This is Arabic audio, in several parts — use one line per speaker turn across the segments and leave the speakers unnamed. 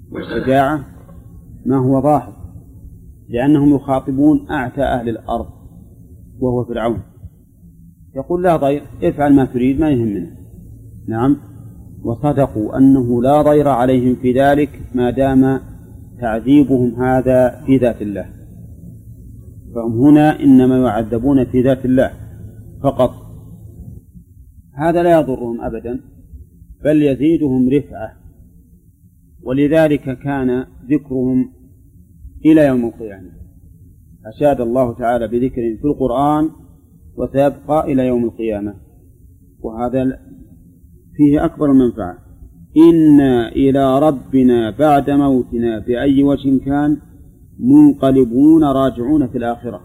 والشجاعة ما هو ظاهر، لأنهم يخاطبون أعتى أهل الأرض وهو فرعون، يقول لا ضير، افعل ما تريد ما يهمنا. نعم، وصدقوا أنه لا ضير عليهم في ذلك ما دام تعذيبهم هذا في ذات الله، فهم هنا إنما يعذبون في ذات الله فقط، هذا لا يضرهم أبدا بل يزيدهم رفعة، ولذلك كان ذكرهم إلى يوم القيامة. أشاد الله تعالى بذكرهم في القرآن وسيبقى إلى يوم القيامة، وهذا فيه أكبر المنفعة. إنا إلى ربنا بعد موتنا بأي وجه كان منقلبون راجعون في الآخرة.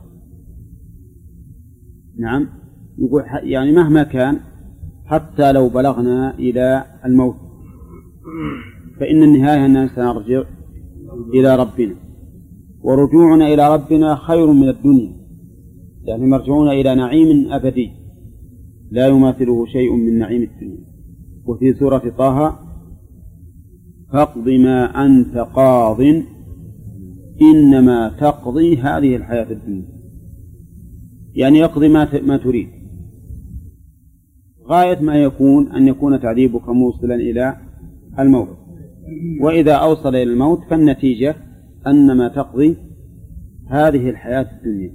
نعم، يقول يعني مهما كان حتى لو بلغنا إلى الموت فإن النهاية أننا سنرجع إلى ربنا، ورجوعنا إلى ربنا خير من الدنيا، يعني مرجعون إلى نعيم أبدي لا يماثله شيء من نعيم الدنيا. وفي سورة طه فاقض ما أنت قاض إنما تقضي هذه الحياة الدنيا، يعني يقضي ما تريد، غاية ما يكون أن يكون تعذيبك موصلا إلى الموت، وإذا أوصل إلى الموت فالنتيجة أنما تقضي هذه الحياة الدنيا.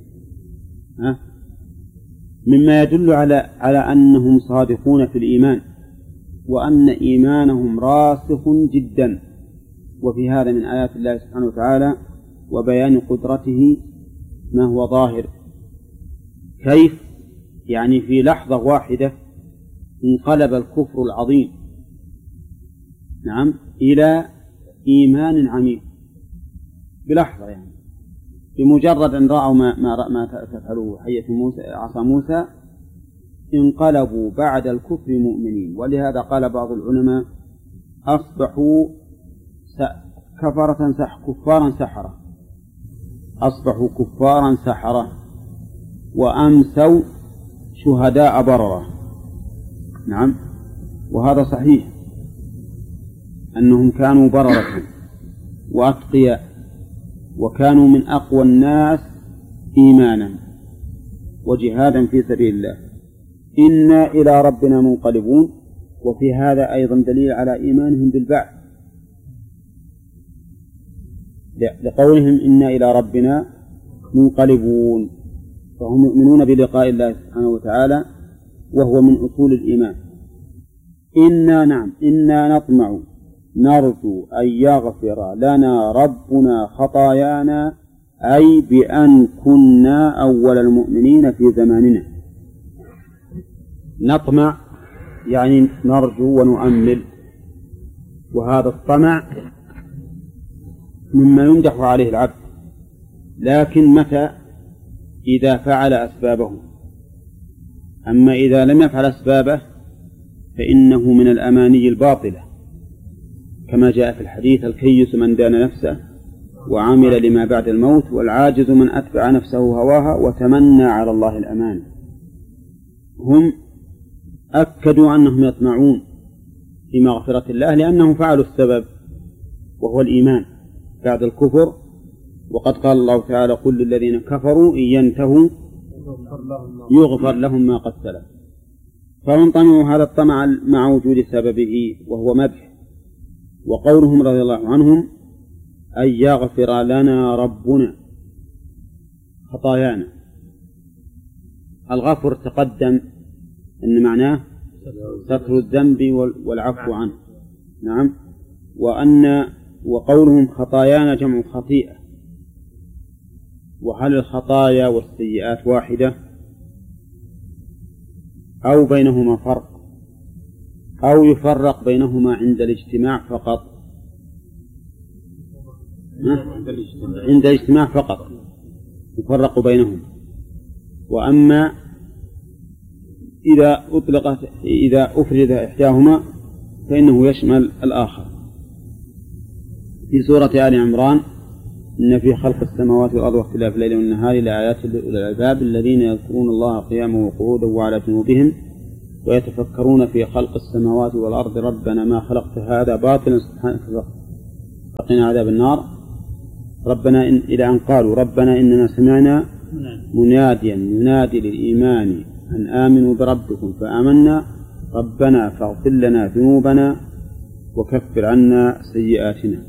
مما يدل على أنهم صادقون في الإيمان وأن إيمانهم راسخ جدا. وفي هذا من آيات الله سبحانه وتعالى وبيان قدرته ما هو ظاهر. كيف؟ يعني في لحظة واحدة انقلب الكفر العظيم نعم إلى إيمان عميق بلحظة، يعني بمجرد أن رأوا ما تفعله حية موسى عصا موسى انقلبوا بعد الكفر مؤمنين. ولهذا قال بعض العلماء أصبحوا كفارا سحرة، أصبحوا كفارا سحرة وأمسوا شهداء بررة. نعم، وهذا صحيح أنهم كانوا بررة وأتقياء وكانوا من أقوى الناس إيمانا وجهادا في سبيل الله. إنا إلى ربنا منقلبون، وفي هذا أيضا دليل على إيمانهم بالبعث، لقولهم إنا إلى ربنا منقلبون، فهم يؤمنون بلقاء الله سبحانه وتعالى وهو من أصول الإيمان. إنا نطمع نرجو أن يغفر لنا ربنا خطايانا، أي بأن كنا أول المؤمنين في زماننا. نطمع يعني نرجو ونؤمل، وهذا الطمع مما يمدح عليه العبد، لكن متى؟ إذا فعل أسبابه. أما إذا لم يفعل أسبابه فإنه من الأماني الباطلة، كما جاء في الحديث: الكيس من دان نفسه وعمل لما بعد الموت، والعاجز من أتبع نفسه هواها وتمنى على الله الأمان. هم أكدوا أنهم يطمعون في مغفرة الله لأنهم فعلوا السبب وهو الإيمان بعد الكفر، وقد قال الله تعالى: قل للذين كفروا إن ينتهوا يغفر لهم ما قد سلف. فمن طمعوا هذا الطمع مع وجود سببه وهو مدح. وقولهم رضي الله عنهم: أن يغفر لنا ربنا خطايانا. الغفر تقدم أن معناه ستر الذنب والعفو عنه. نعم. وقولهم خطايانا جمع خطيئة. وهل الخطايا والسيئات واحدة أو بينهما فرق أو يفرق بينهما عند الاجتماع فقط؟ عند الاجتماع فقط يفرق بينهم. وأما إذا أفرد إحداهما فإنه يشمل الآخر. في سورة آل عمران: إن في خلق السماوات والأرض واختلاف الليل والنهار لآيات لأولي الألباب الذين يذكرون الله قياما وقعودا وعلى جنوبهم ويتفكرون في خلق السماوات والأرض ربنا ما خلقت هذا باطلا سبحانك وقنا عذاب النار ربنا إلى أن قالوا ربنا إننا سمعنا مناديا ينادي للإيمان أن آمنوا بربكم فآمنا ربنا فاغفر لنا ذنوبنا وكفر عنا سيئاتنا.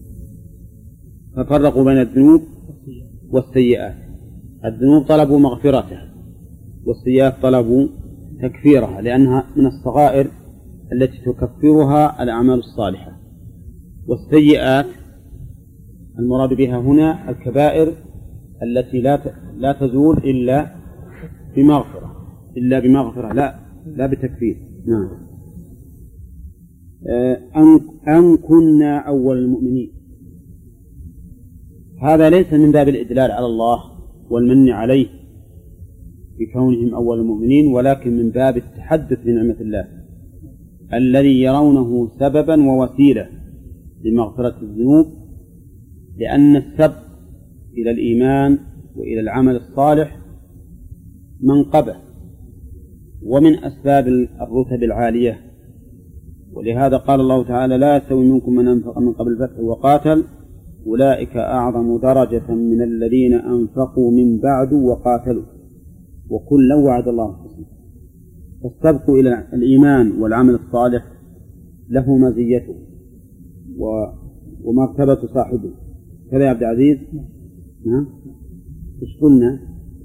ففرقوا بين الذنوب والسيئات. الذنوب طلبوا مغفرته والسيئات طلبوا تكفيرها لأنها من الصغائر التي تكفرها الأعمال الصالحة. والسيئات المراد بها هنا الكبائر التي لا تزول إلا بمغفرة لا بتكفير. نعم. أن كنا أول المؤمنين، هذا ليس من باب الإدلال على الله والمن عليه بكونهم أول المؤمنين، ولكن من باب التحدث بنعمة الله الذي يرونه سببا ووسيلة لمغفرة الذنوب، لأن السبب إلى الإيمان وإلى العمل الصالح منقبة ومن أسباب الرتب العالية. ولهذا قال الله تعالى لا يستوي منكم من أنفق من قبل الفتح وقاتل أولئك أعظم درجة من الذين أنفقوا من بعد وقاتلوا وكلا وعد الله الحسنى. فالسبق إلى الإيمان والعمل الصالح له مزيته ومرتبة صاحبه. كذا يا عبد العزيز؟ نعم. إيش قلنا؟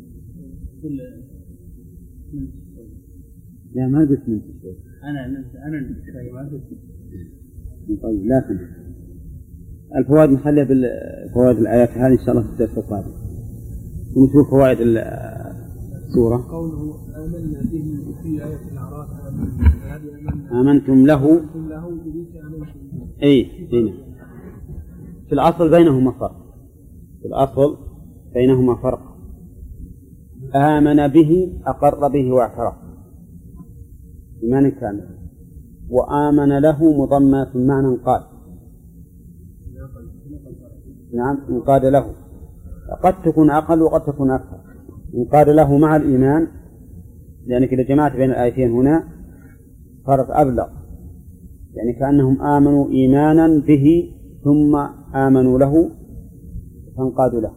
لا ما قلت من تشوي. أنا ما قلت. طيب لا تنسى. الفوائد نخليها بالفوائد الآيات هذه إن شاء الله في الدرس القادم. ونشوف فوائد السورة. قوله آمنا به في آية الأعراف آمنتم له. أي في الأصل بينهما فرق. آمن به أقر به واعترف إيمان كامل، وآمن له مضمنة معنى قال. نعم انقاد له قد تكون أقل وقد تكون أكثر. انقاد له مع الإيمان، لأنك إذا جمعت بين الآيتين هنا فرق أبلغ، يعني كأنهم آمنوا إيمانا به ثم آمنوا له فانقادوا له.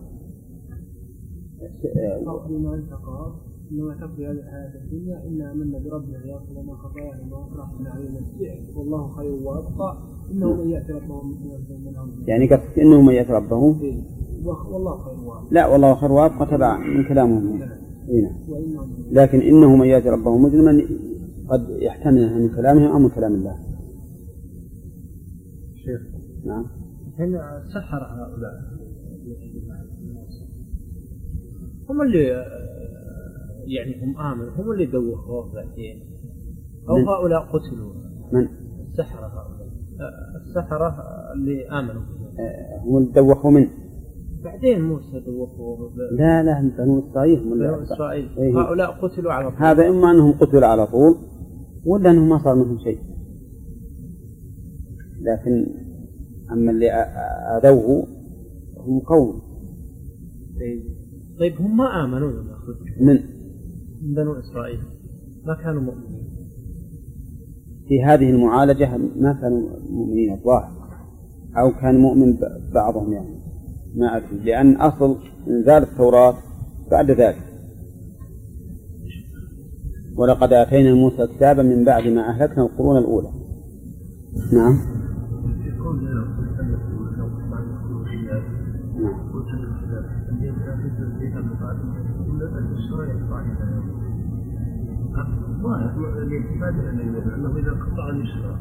إنما تقضي هذه الحياة الدنيا إنا آمنا بربنا ليغفر لنا خطايانا ويطرحنا علينا السحر والله خير وأبقى إنه من يأتي ربه يعني قصدك إنه من يأتي ربه والله خير وأبقى. لا والله خير وأبقى تبع من كلامهم هنا، لكن إنه من يأتي ربه مجرما قد يحتمل من كلامهم أو من كلام الله. شيخ نعم. هنا سحر هؤلاء هم اللي يعني هم آمنوا، هم اللي دوخوا بعدين أو هؤلاء قتلوا. من؟ السحرة هؤلاء. السحرة اللي آمنوا هم اللي دوخوا منه. بعدين موسى دوخوا. لا بنو إسرائيل. هؤلاء قتلوا على طول. هذا إما أنهم قتلوا على طول ولا أنهم ما صار منهم شيء. لكن أما اللي أذوه هم قوم. طيب هم ما آمنوا لما خرجوا من بنو إسرائيل، ما كانوا مؤمنين. في هذه المعالجة ما كانوا مؤمنين الظاهر، أو كان مؤمن بعضهم يعني ما أدري، لأن أصل إنزال التوراة بعد ذلك. ولقد آتينا موسى كتابا من بعد ما أهلكنا القرون الأولى. نعم.
أنه إذا قطع اليسرى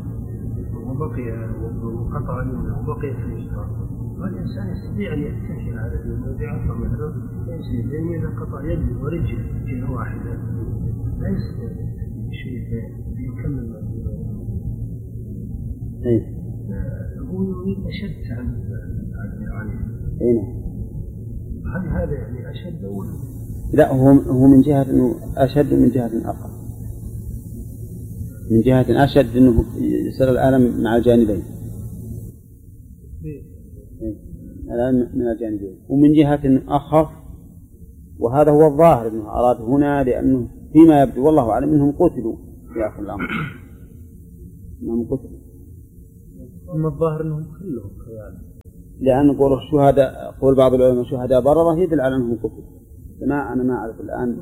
وقطع اليمنى وبقي في اليسرى فالإنسان يستطيع أن يكتفي هذا اليوم ويعطى مثلا يصير، لأنه إذا قطع يد ورجل جهة واحدة لا يستطيع شيء يكمل ما هو يريد أشد عن هذا يعني أشد أول.
لا هو من جهة أنه أشد من جهة أقل، من جهة أشد أنه يصير العالم مع الجانبين الآن من الجانبين، ومن جهة أخف، وهذا هو الظاهر أنه أراد هنا، لأنه فيما يبدو والله أعلم أنهم قتلوا في آخر الأمر، أنهم قتلوا.
أما الظاهر أنهم كلهم خيال
لأن قول الشهداء، قول بعض العلماء شهداء بررة يدل على أنهم كفر. أنا ما أعرف الآن.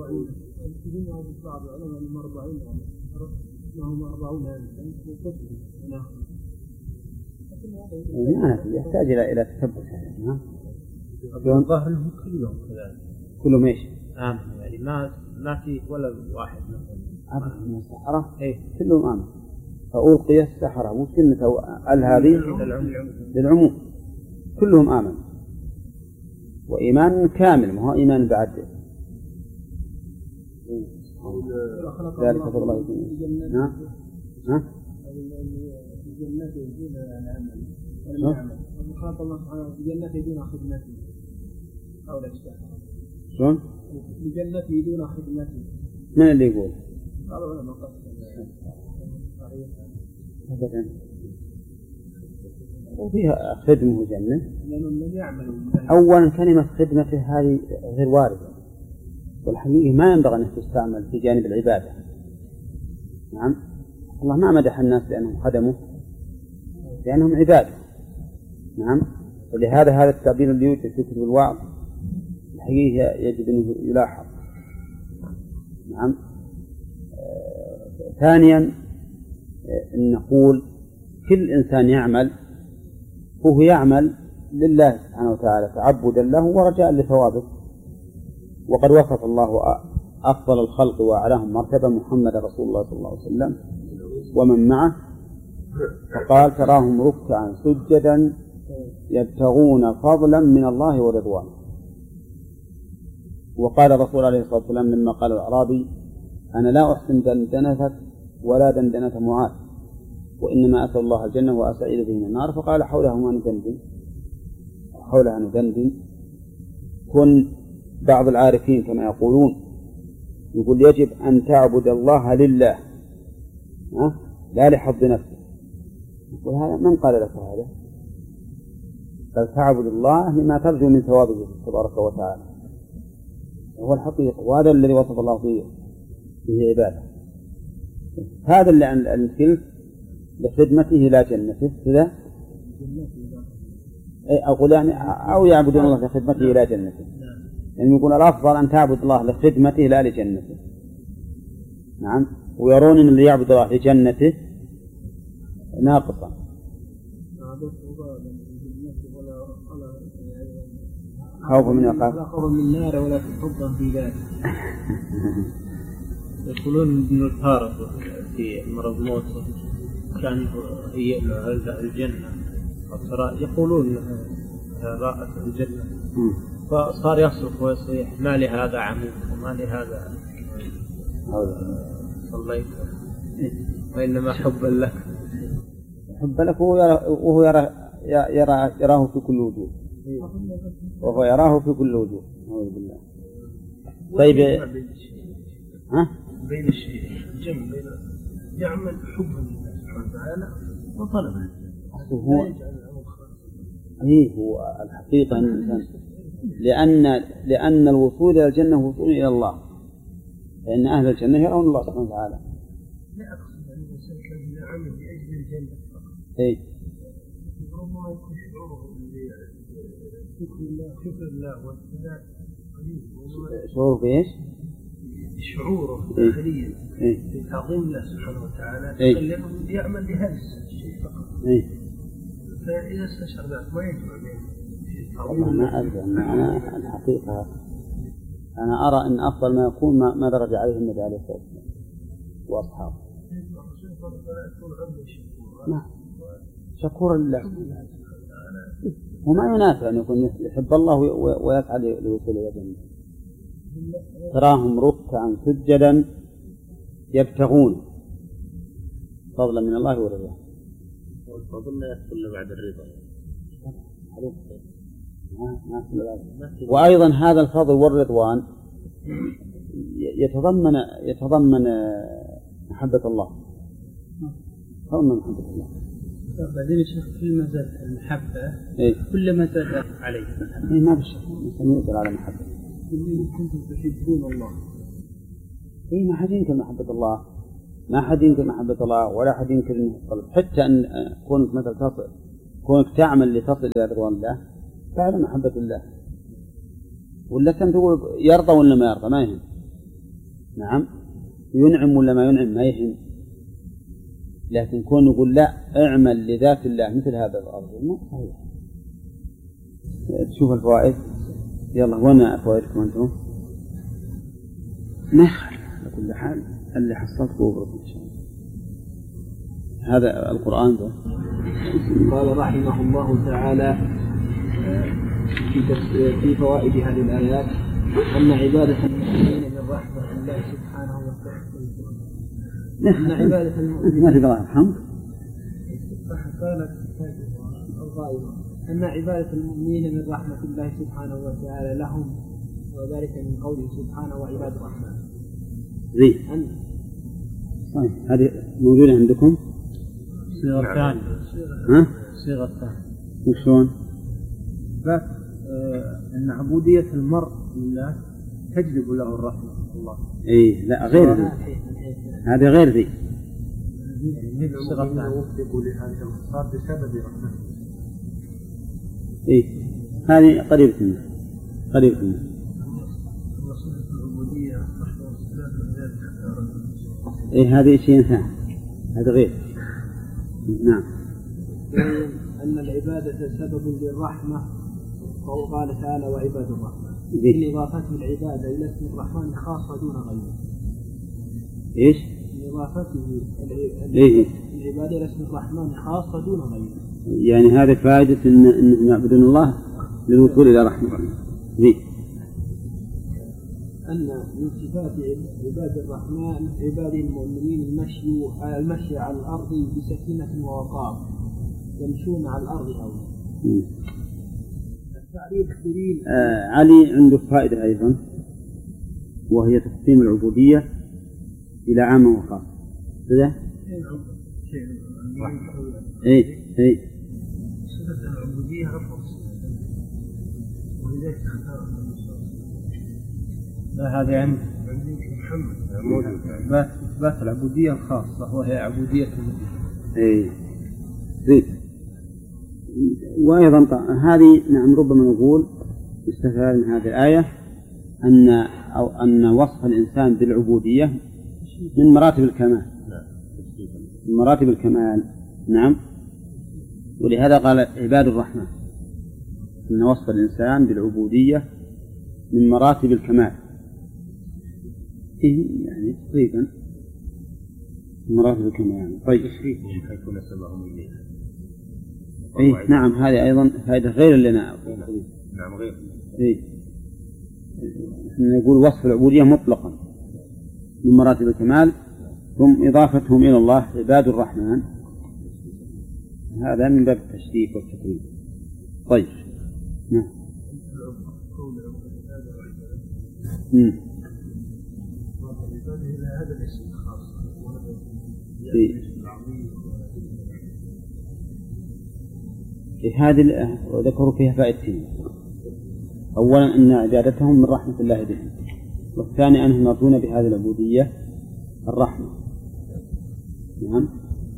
يحتاج إلى تثبت.
الظاهر أنهم كلهم كذلك.
كلهم إيش؟
يعني ما في ولا واحد مثلا.
من السحرة كلهم آمن. فألقي السحرة وكلمة هذه للعموم كلهم آمن، وإيمان كامل ما هو إيمان بعد ذلك فضل الله يكون. ها؟
الجنة يدون العمل ولم يعمل، وخاطب الله سبحانه الجنة يدون خدمته أو الأشياء.
شلون؟
الجنة يدون خدمته.
من اللي يقول؟
قالوا أنا ما قصد.
وفيها خدمة وجنة. أولا كلمة خدمة في هذه غير واردة، والحقيقة ما ينبغي أن تستعمل في جانب العبادة. نعم، الله ما مدح الناس لأنهم خدموا، لأنهم عبادة. نعم، ولهذا هذا التعبير اللي يوجد في كتب الوعظ الحقيقة يجب أن يلاحظ. نعم. ثانيا أن نقول كل إنسان يعمل وهو يعمل لله سبحانه وتعالى تعبدا له ورجاء لثوابه، وقد وصف الله أفضل الخلق وأعلاهم مرتبة محمد رسول الله صلى الله عليه وسلم ومن معه، فقال تراهم ركعا سجدا يبتغون فضلا من الله ورضوانه. وقال الرسول عليه الصلاة والسلام لما قال الأعرابي أنا لا أحسن دندنتك ولا دندنة معاذ، وإنما أسأل الله الجنة وأسعيد به من النار، فقال حولها ندندن. كن بعض العارفين كما يقولون يقول يجب أن تعبد الله لله لا لحظ نفسه. يقول هذا من قال لك هذا؟ بل تعبد الله لما ترجو من ثوابه تبارك وتعالى، هو الحقيقة، وهذا الذي وصف الله فيه عباده. هذا اللي عن الكلف لخدمته لا جنته كذا، أقول يعني أو يعبدون الله لخدمته لا جنته، يعني يقول الأفضل أن تعبد الله لخدمته لا لجنته. نعم، ويرون أن اللي يعبد الله لجنته ناقصا. خوف من يقع
لا خوف من النار ولا حبا في ذلك.
يقولون ابن الفارق في مرض موته كان هي الجنة، يقولون رأت الجنة، فصار يصرخ ويصيح ما لهذا عمود وما لهذا صليت، وإنما حبا لك.
حبا لك وهو يراه في كل وجوه، وهو يراه في كل وجوه. أعوذ بالله. طيب
بين الشيء الجمع بين يعمل حبا لله سبحانه وتعالى وطلبا
هو الحقيقة الإنسان لأن الوصول إلى الجنة وصول إلى الله، فإن أهل الجنة يرون الله سبحانه وتعالى.
لا أقصد أن الإنسان كان يعمل لأجل الجنة فقط. ربما يكون شعوره شكر الله والثناء قليل.
شعوره بإيش؟
شعوره داخليا بتعظيم الله سبحانه وتعالى يخليه يعمل لهذا الشيء فقط. فإذا استشعر ذلك ما يجمع بين.
والله ما أدري، أنا الحقيقة أنا أرى أن أفضل ما يكون ما درج عليه النبي عليه الصلاة والسلام وأصحابه. نعم، شكورا لله. وما ينافع أن يكون يحب الله ويسعى لوصول إلى الجنة. تراهم ركعا سجدا يبتغون فضلا من الله ورضوانه.
والفضل لا يحصل بعد الرضا.
وأيضا هذا الفضل والرضوان يتضمن محبة الله.
بعدين الشيخ كل ما زاد المحبة كل ما زاد عليه.
ما بالشك يزيد على محبة.
كنتم تحبون الله.
ما حد ينكر محبة الله، ما حد ينكر محبة الله ولا حد ينكر القلب، حتى أن كونك مثلا كونك تعمل لتصل إلى رضوان الله فعل محبة الله، ولا كان تقول يرضى ولا ما يرضى ما يهم. نعم، ينعم ولا ما ينعم ما يهم، لكن كون نقول لا اعمل لذات الله مثل هذا الأرض ما صحيح. تشوف الفوائد. يلا وانا فوائدكم انتم ما يخالف على كل حال اللي حصلت بوبركم ان شاء الله. هذا القرآن ده.
قال رحمه الله تعالى في فوائد هذه الآيات أن عبادة المؤمنين من رحمة الله سبحانه وتعالى، أن عبادة المؤمنين
ما في الله يرحمك
أن عبادة المؤمنين من رحمة الله سبحانه وتعالى لهم، وذلك من قوله سبحانه وعباد الرحمن.
زين. طيب هذه موجودة عندكم؟
صيغة ثانية.
ها؟
صيغة ثانية.
وشلون؟
بس أن عبودية المرء لله تجلب له الرحمة الله.
إيه لا غير ذي، هذه غير ذي.
صيغة ثانية. وفقوا لهذه الخصال بسبب رحمته.
إيه هذه قريبة منه، قريبة منه. إيه هذه شيء ثاني، هذا غير. نعم.
أن العبادة سبب للرحمة، قال تعالى وعباد الرحمن، من إضافته العبادة إلى اسم الرحمن خاصة دون غيره.
إيش؟
من إضافته العبادة إلى اسم الرحمن خاصة دون غيره.
يعني هذه فائدة إنهم يعبدون الله للوصول إلى رحمة الله. زين.
أن من صفات عباد الرحمن عباده المؤمنين المشي على الأرض بسكينة ووقار، يمشون على الأرض هونا. التعريف دليل.
علي عنده فائدة أيضا، وهي تقسيم العبودية إلى عام وخاص. كذا؟ إيه.
صفة العبودية رفض، ولذلك اختار لا هذه عند محمد إثبات العبودية الخاصة وهي عبودية المؤمن.
إيه زين. وأيضا هذه نعم ربما نقول استفاد من هذه الآية أن وصف الإنسان بالعبودية من مراتب الكمال، من مراتب الكمال. نعم، ولهذا قال عباد الرحمن أن وصف الإنسان بالعبودية من مراتب الكمال. إيه يعني تقريبا مراتب الكمال. طيب
حيث نسبهم إليه.
إيه نعم، هذه أيضا فائدة غير اللي أنا أقول.
نعم غير.
إيه نقول وصف العبودية مطلقا من مراتب الكمال، ثم إضافتهم إلى الله عباد الرحمن، هذا من باب التشريف والتكريم. طيب نعم.
هذا الاسم الخاص
هذه ذكروا فيها فائدتين. أولا أن عبادتهم من رحمة الله بهم، والثاني أنهم يرجون بهذه العبودية الرحمة. نعم.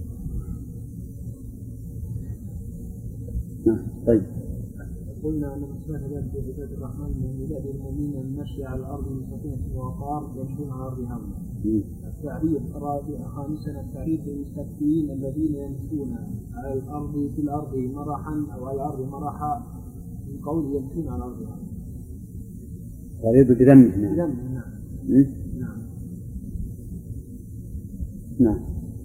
طيب
قلنا أن مصلحة عباد الرحمن من عباد المؤمنين المشي على الأرض بسكينة ووقار يمشون على الأرض هونا. التعريف خامسا التعريف للمستكبرين الذين يمشون على الأرض في الأرض مرحا أو على الأرض مرحا، من قول يمشون على الأرض هونا.
يريد بذمه.
نعم.
نعم.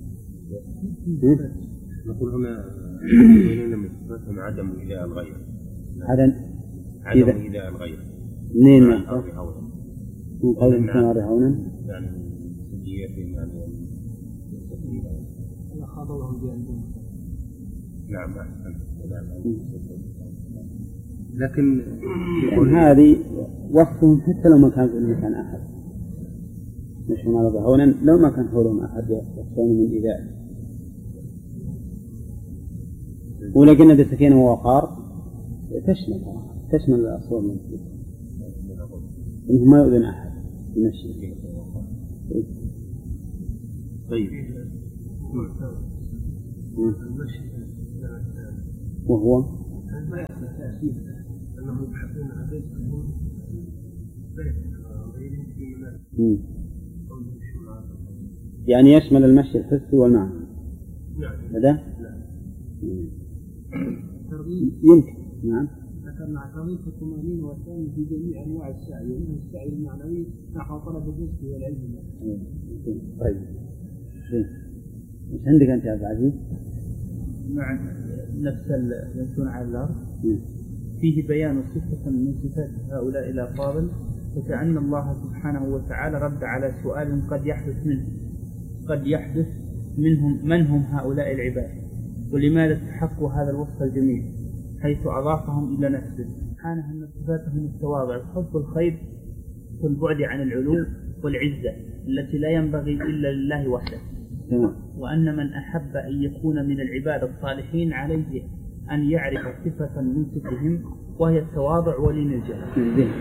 نقول هنا من صفاتهم عدم إيذاء الغير. عدم إيذاء الغير.
منين من قولهم كما هونا؟
يعني سجيتهم يعني
خاطبهم بأنهم.
نعم أحسن. لكن
هذه وصفهم حتى لو ما كان في المكان أحد، يمشون على هونا لو ما كان حولهم أحد يخشون من إيذاء. ولكن بسكينة ووقار تشمل الأصوات من الجسد، إنهم ما يؤذن أحد يمشي.
طيب.
وهو
ما يحصل تأثير أنهم يبحثون عن رزقهم بيت غيرهم في منازل أو يمشون على
يعني يشمل المشي الحسي والمعنى.
نعم.
هذا يمكن. نعم.
ذكرنا ترغيب الطمأنينة والثاني في جميع أنواع السعي، ومنه السعي المعنوي نحو طلب الرزق والعلم.
طيب. ايش عندك أنت يا عبد العزيز؟
مع نفس يمشون على الأرض فيه بيان صفة من صفات هؤلاء الأفاضل، وكأن الله سبحانه وتعالى رد على سؤال قد يحدث منهم من هم هؤلاء العباد، ولماذا استحقوا هذا الوصف الجميل حيث أضافهم إلى نفسه سبحانه أن صفاتهم التواضع وحب الخير والبعد عن العلو والعزة التي لا ينبغي إلا لله وحده، وأن من أحب أن يكون من العباد الصالحين عليه أن يعرف صفة من صفهم وهي التواضع ولين الجهل.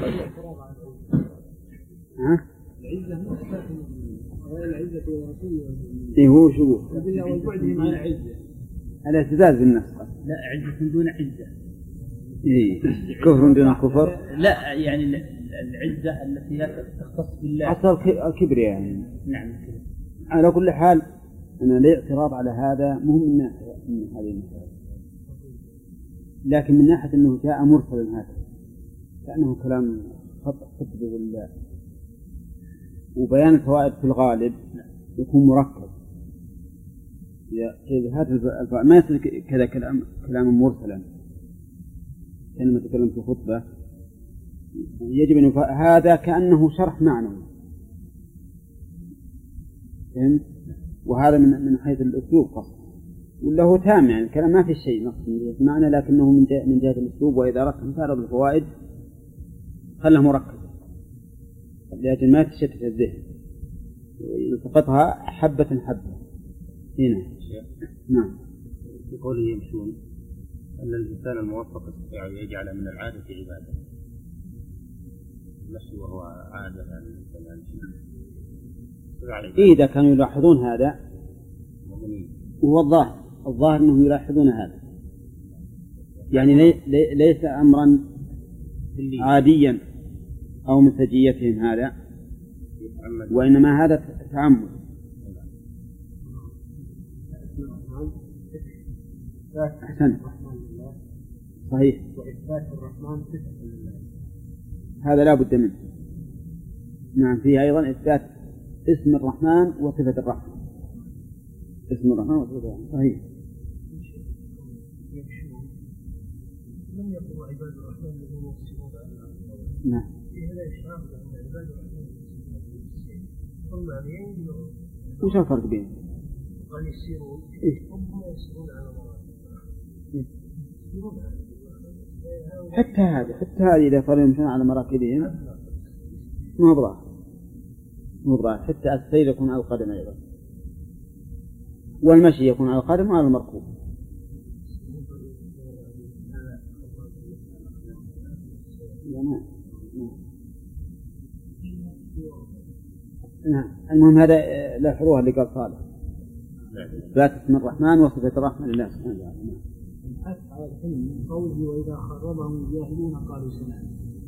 العزة من صفات غير العزة والرسول
إيه هو شو؟
والبعد عن العزة.
الاعتزاز بالنفس.
لا، عزة دون عزة.
إيه كفر دون كفر.
لا يعني العزة التي لا تختص بالله.
أصل الكبر يعني.
نعم.
على كل حال أنا الاعتراض على هذا مهم من هذه المسألة، لكن من ناحية أنه جاء مرسلا هكذا كأنه كلام خطبه وبيان الفوائد في الغالب يكون مركب. هذا ما يصير كذا كلام مرسلا كأنما تكلم في خطبة، يجب أن هذا كأنه شرح معنوي، فهمت؟ وهذا من حيث الأسلوب قصد، ولا هو تام يعني الكلام ما في شيء نقص من معنى، لكنه من جهة الأسلوب وإذا أردت تعرض الفوائد خله مركب لأجل ما تشتت الذهن يلتقطها حبة حبة. هنا نعم.
في قوله يمشون أن الإنسان الموفق يستطيع أن يجعل من العادة عبادة، المشي وهو عادة يعني الإنسان يمشي.
إذا كانوا يلاحظون هذا وهو الظاهر أنهم يلاحظون هذا، يعني ليس أمرا عاديا أو من سجيتهم هذا، وإنما هذا تعمد. أحسن صحيح.
وإثبات الرحمن صفة لله
هذا لا بد منه. نعم فيه أيضا إثبات اسم الرحمن وصفة الرحمن. اسم الرحمن وصفة الرحمن صحيح.
لم يقل عباد الرحمن الذين يسيرون على الأرض.
نعم.
في هذا إشعار بأن عباد الرحمن يسيرون معنيين.
وش الفرق بينهم؟
قال يسيرون هم يسيرون على مراد.
حتى هذه إذا صاروا يمشون على مراكبهم مو بضاع. حتى السير يكون على القدم أيضا، والمشي يكون على القدم وعلى المركوب. نعم. المهم هذا لاحظوها اللي قال صالح ذات اسم الرحمن وصفة الرحمن لله سبحانه وتعالى.
الحث على العلم من قوله وإذا خربهم الجاهلون قالوا سلام،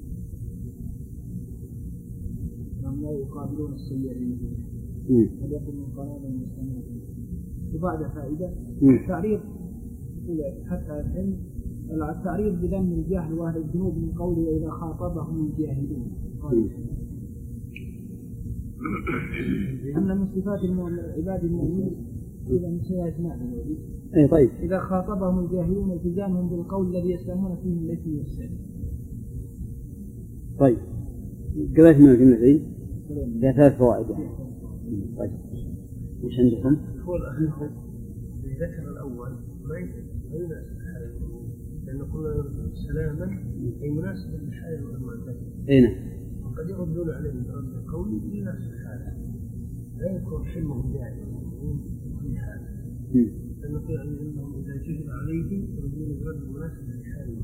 لم لا يقابلون السيئين وليكن من قرابا المستمعين. وبعد فائدة التعريض حتى على العلم، التعريض بذم الجهل وأهل الذنوب من قوله وإذا خاطبهم الجاهلون قالوا سلام. أن من صفات العباد المؤمنين إذا من سيأسمعهم
طيب.
إذا خاطبهم الجاهلون التزامهم بالقول الذي يسلمون فيه من الإثم والسلم.
طيب قرأت من الجملة دي فيها 3 فوائد. طيب وش عندكم؟
هو الأخير ذكر الأول ما يناسب الحال، لأن كل سلاما أي مناسب للحال والمعتاد.
نعم.
وقد يردون عليه برد القول يناسب الحال، لا يكون حلمهم دائما في حال، لأنه يعني أنهم إذا جهل عليهم يردون برد مناسب للحال.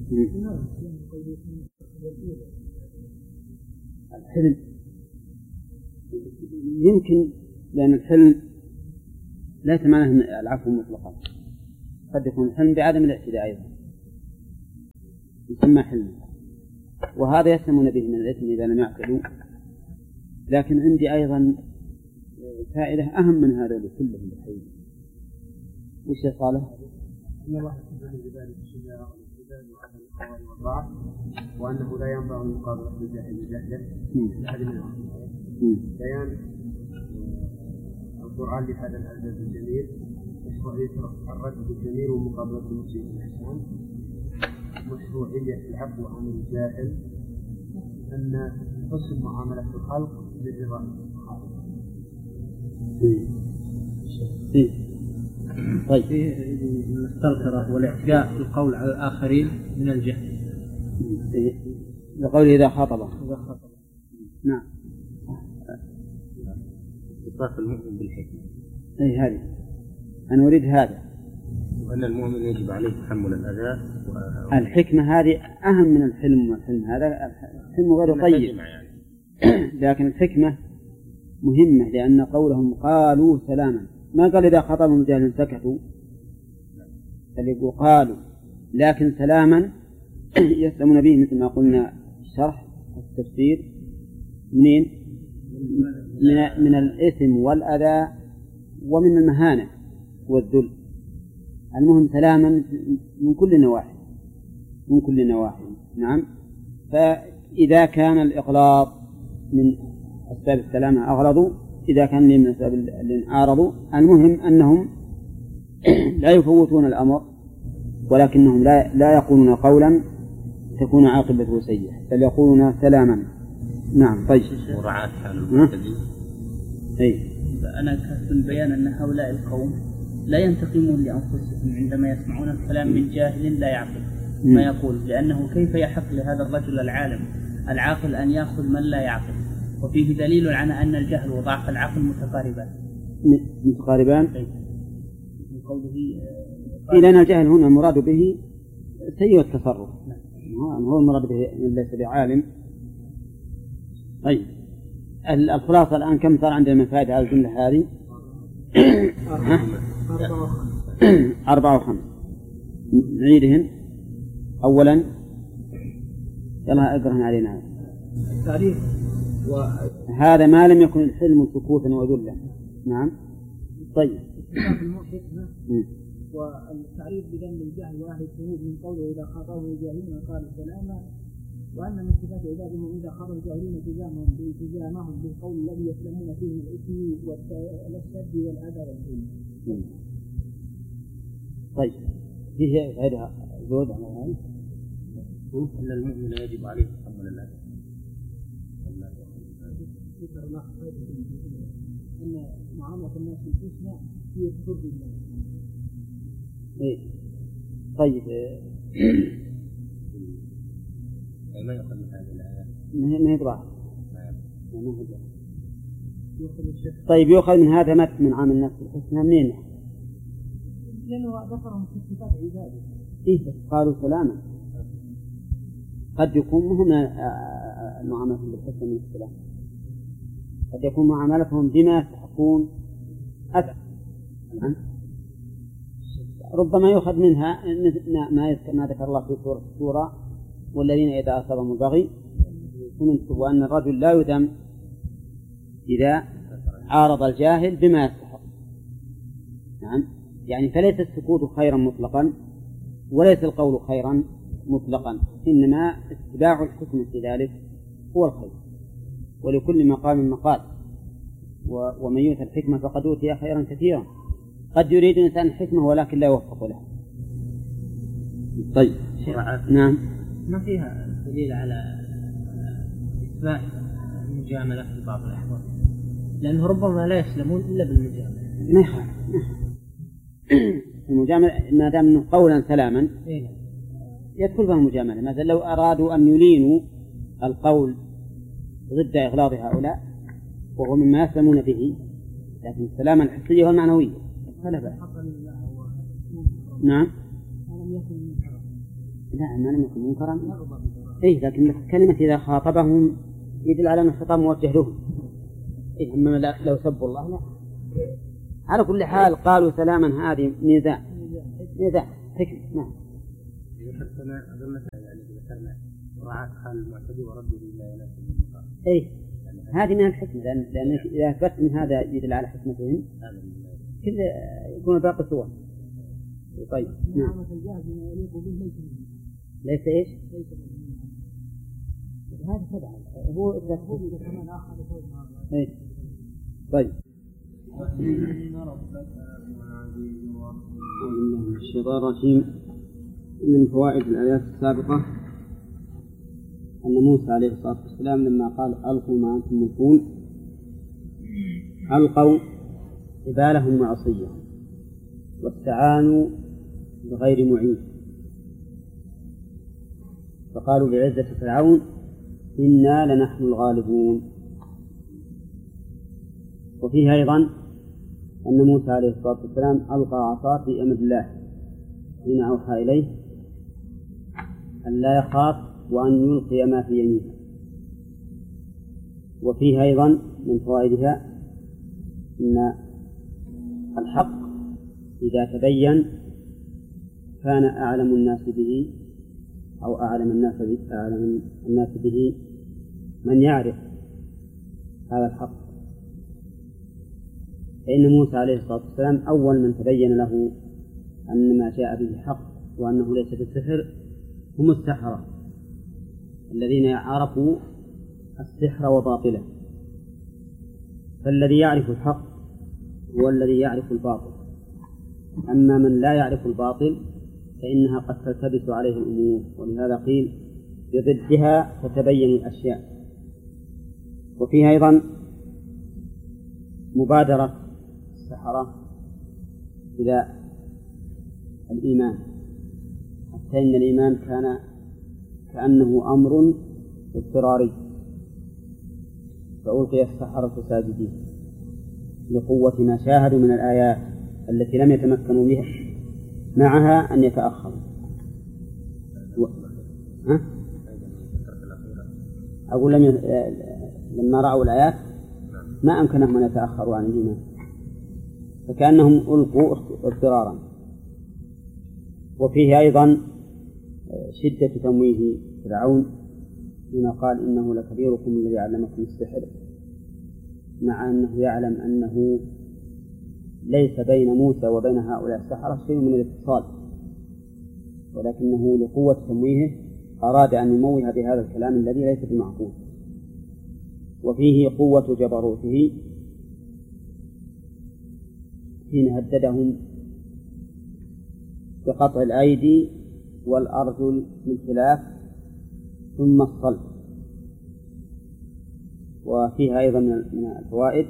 الحلم يمكن لأن الحلم ليس معناه العفو مطلقا، قد يكون الحلم بعدم الاعتداء أيضا يسمى حلم، وهذا يسلمون به من الإثم إذا لم يعتدوا. لكن عندي أيضا فائدة أهم من هذا كلهم الحقيقة. وش يا صالح؟
إن الله سبحانه بذلك الشجاع والإعتدال وعدم القوال والضعف، وأنه لا ينبغي مقابلة الجاهل بجهله لأحد منهم. بيان القرآن لهذا الأدب الجميل، مشروعية الرد بالجميل ومقابلة المسيء بالإحسان، مشروعية العفو عن الجاهل، أن حسن معاملة الخلق بالرضا الخالق.
طيب
السلطرة والاعتداء القول على الآخرين من الجهل
لقوله إذا خاطبه. نعم.
صفات المؤمن بالحكمة.
أي هذه أنا أريد هذا،
وأن المؤمن يجب عليه تحمل الأذى.
الحكمة هذه أهم من الحلم، والحلم هذا الحلم غير طيب يعني. لكن الحكمة مهمة، لأن قولهم قالوا سلاما، ما قال إذا خاطبهم الجاهل سكتوا، بل يقول قالوا، لكن سلاما يسلمون به مثل ما قلنا الشرح التفسير منين؟ من الإثم والأذى ومن المهانة والذل. المهم سلاما من كل النواحي، من كل النواحي. نعم. فإذا كان الإغلاظ من أسباب السلامة أغلظوا، إذا كان من أسباب اللي أعرضوا، المهم أنهم لا يفوتون الأمر، ولكنهم لا يقولون قولا تكون عاقبته سيئة، بل يقولون سلاما. نعم. طيب.
مراعاة حال المعتدين.
أنا كاتب بيان أن هؤلاء القوم لا ينتقمون لأنفسهم عندما يسمعون الكلام من جاهل لا يعقل ما يقول، لأنه كيف يحق لهذا الرجل العالم العاقل أن يأخذ من لا يعقل؟ وفيه دليل على أن الجهل وضعف العقل متقاربان. من قوله
لأن الجهل هنا المراد به سيء التصرف، هو المراد به من ليس بعالم. طيب الخلاصة الآن كم صار عندنا من فائدة على الجملة هذه؟ 4 و5. نعيدهن. أولا يلا اقرأهن علينا.
تعريف
هذا ما لم يكن الحلم سكوتا وذلا. نعم. طيب.
والتعريف بذنب الجهل واحد شهود من قوله إذا خاطبه الجاهلون قالوا سلاما، وأن من صفات عبادهم إذا خاطب الجاهلون التزامهم بالقول الذي يسلمون فيه من الإثم والسد والأذى والظلم.
طيب فيه هذا زود على هذا
أن المؤمن يجب عليه تحمل الأذى.
أن معاملة الناس بالحسنى هي ترضي الناس.
طيب
ما يؤخذ من هذه الآيات؟
ما يقرأ. طيب يؤخذ من هذا مت من عامل الناس بالحسنى منين؟
لأنه ذكرهم في صفات عباده.
بس قالوا سلاما، قد يكون مهم معاملتهم بالحسنى من السلام، قد يكون معاملتهم بما يستحقون أذى. ربما يؤخذ منها ما ذكر الله في سورة الشورى والذين إذا أصابهم البغي وأن الرجل لا يذم إذا عارض الجاهل بما يستحق. نعم. يعني فليس السكوت خيرا مطلقا وليس القول خيرا مطلقا، إنما اتباع الحكم في ذلك هو الخير، ولكل مقام مقال، ومن يؤتى الحكمة فقد أوتي خيرا كثيرا. قد يريد الإنسان الحكمة ولكن لا يوفق له. طيب. نعم.
ما فيها دليل على إثبات المجاملة في بعض الأحوال، لأنه ربما لا يسلمون إلا بالمجاملة.
ما يخالف المجاملة ما دام أنه قولا سلاما يدخل فيها المجاملة. مثلا لو أرادوا أن يلينوا القول ضد إغلاظ هؤلاء وهو مما يسلمون به، لكن السلامة الحسية والمعنوية فلا بأس. نعم. لا ما لم يكن منكرا. لكن كلمة إذا خاطبهم يدل على أن الخطاب موجه لهم. أما لو سبوا الله لا. على كل حال قالوا سلاما هذه ميزان إذا حكم. نعم.
ذكرنا يعني ذكرنا مراعاة حال المعتدي ورده إلى ولاة المقام.
إيه هذه من الحكمة، لأن إذا أثبت من هذا يدل على حكمتهم كذا يكون باقي صور. طيب نعم. ليس إيش؟ هذا تبع هو إذا كمان آخر. إيه طيب. الشيطان الرجيم. من فوائد الآيات السابقة أن موسى عليه الصلاة والسلام لما قال ألقوا ما أنتم ملقون ألقوا حبالهم وعصيهم واستعانوا بغير معين، فقالوا بعزة فرعون إنا لنحن الغالبون. وفيه أيضا أن موسى عليه الصلاة والسلام ألقى عصاه في أمر الله حين أوحى إليه أن لا يخاف وأن يلقي ما في يمينه. وفيه أيضا من فوائدها أن الحق إذا تبين كان أعلم الناس به أو أعلم الناس به من يعرف هذا الحق، فإن موسى عليه الصلاة والسلام أول من تبين له أن ما جاء به حق وأنه ليس بالسحر هم السحرة الذين عرفوا السحر وباطله. فالذي يعرف الحق هو الذي يعرف الباطل، أما من لا يعرف الباطل فإنها قد تلتبس عليه الأمور، ولهذا قيل بضدها تتبين الأشياء. وفيها أيضا مبادرة السحرة إلى الإيمان، حتى إن الإيمان كان كأنه أمر اضطراري، فألقي السحرة ساجدين لقوة ما شاهدوا من الآيات التي لم يتمكنوا بها معها أن يتأخروا. أقول لما رأوا الآيات ما أمكنهم أن يتأخروا عن الإيمان، فكأنهم ألقوا اضطرارا. وفيه أيضا شدة تمويه فرعون حين قال إنه لكبيركم الذي علمكم السحر، مع أنه يعلم أنه ليس بين موسى وبين هؤلاء السحرة شيء من الاتصال، ولكنه لقوة تمويهه أراد أن يموه بهذا الكلام الذي ليس بمعقول. وفيه قوة جبروته حين هددهم بقطع الأيدي والأرجل بالخلاف ثم الصلب. وفيها أيضا من الفوائد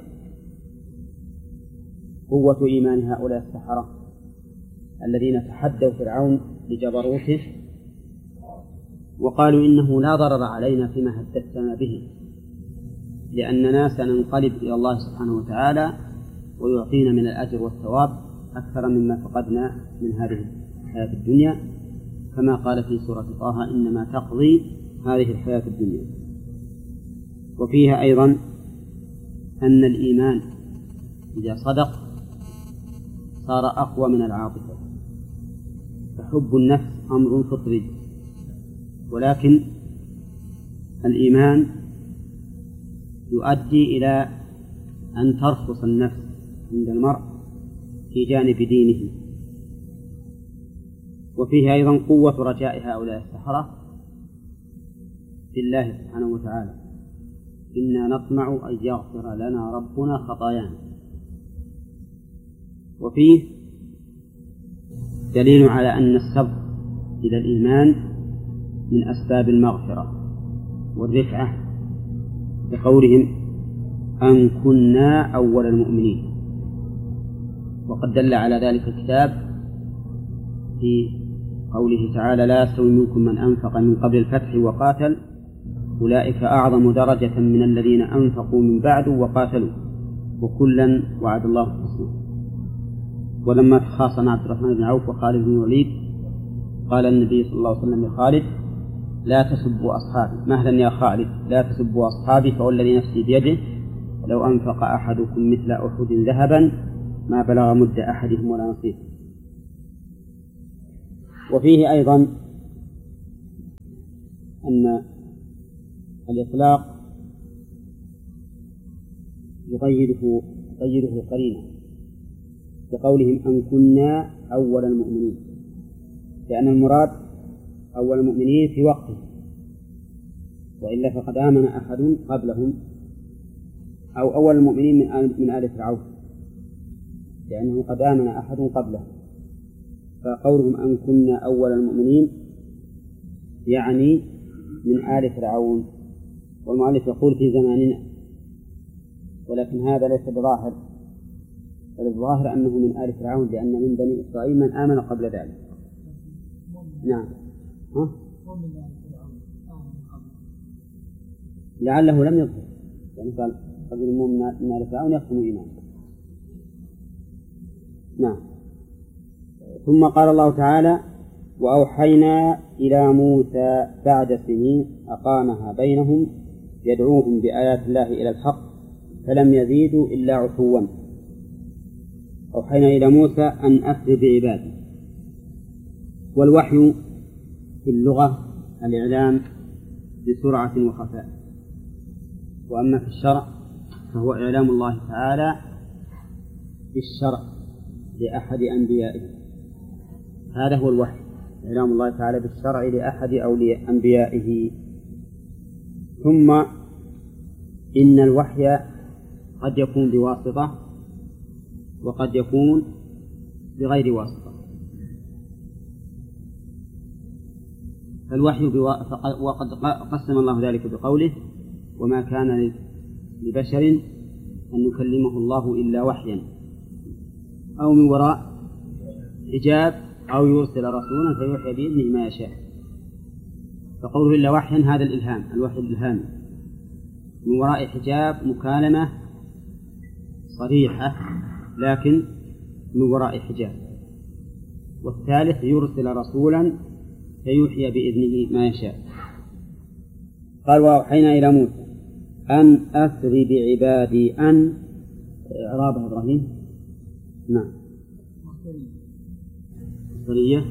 قوة إيمان هؤلاء السحرة الذين تحدوا فرعون بجبروته وقالوا إنه لا ضرر علينا فيما هددتنا به، لأننا سننقلب إلى الله سبحانه وتعالى ويعطينا من الأجر والثواب أكثر مما فقدنا من هذه الحياة الدنيا، كما قال في سورة طه إنما تقضي هذه الحياة الدنيا. وفيها أيضا أن الإيمان إذا صدق صار أقوى من العاطفة، فحب النفس أمر فطري، ولكن الإيمان يؤدي إلى أن ترخص النفس عند المرء في جانب دينه. وفيه أيضا قوة رجاء هؤلاء السحرة في الله سبحانه وتعالى، إنا نطمع أن يغفر لنا ربنا خطايانا. وفيه دليل على أن السبق إلى الإيمان من أسباب المغفرة والرفعة بقولهم أن كنا أول المؤمنين، وقد دل على ذلك الكتاب في قوله تعالى لا يستوي منكم من أنفق من قبل الفتح وقاتل أولئك أعظم درجة من الذين أنفقوا من بعد وقاتلوا وكلا وعد الله الحسنى. ولما تخاصم عبد الرحمن بن عوف وخالد بن الوليد قال النبي صلى الله عليه وسلم لخالد لا تسبوا أصحابي، مهلا يا خالد لا تسبوا أصحابي فوالذي نفسي بيده لو أنفق أحدكم مثل أحد ذهبا ما بلغ مد أحدهم ولا نصيف. وفيه أيضا أن الإطلاق يقيده قرينة بقولهم أن كنا أول المؤمنين، لأن المراد أول المؤمنين في وقته، وإلا فقد آمن أحد قبلهم، أو أول المؤمنين من آل فرعون، لأنه قد آمن أحد قبله. فقولهم أن كنا أول المؤمنين يعني من آل فرعون، والمؤلف يقول في زماننا، ولكن هذا ليس بظاهر، بل الظاهر أنه من آل فرعون، لأن من بني إسرائيل من آمن قبل ذلك. نعم. لعله لم يظهر، يعني قال قبل المؤمن من آل فرعون يختم إيمانه. نعم. ثم قال الله تعالى: وأوحينا إلى موسى بعد سنين أقامها بينهم يدعوهم بآيات الله إلى الحق فلم يزيدوا إلا عتوا. أوحينا إلى موسى أن أسر بعبادي. والوحي في اللغة الإعلام بسرعة وخفاء، وأما في الشرع فهو إعلام الله تعالى بالشرع لأحد أنبيائه. هذا هو الوحي، إعلام الله تعالى بالشرع لأحد أولياء أنبيائه. ثم إن الوحي قد يكون بواسطة وقد يكون بغير واسطة. فالوحي وقد قسم الله ذلك بقوله: وما كان لبشر أن يكلمه الله إلا وحيا أو من وراء حجاب أو يرسل رسولا فيوحي بإذنه ما يشاء. فقوله إلا وحيا هذا الإلهام، الوحي الإلهامي، من وراء حجاب مكالمة صريحة لكن من وراء حجاب. والثالث يرسل رسولا فيوحي بإذنه ما يشاء. قال: وأوحينا إلى موسى أن أسر بعبادي. أن إعرابها إبراهيم. نعم. مصدرية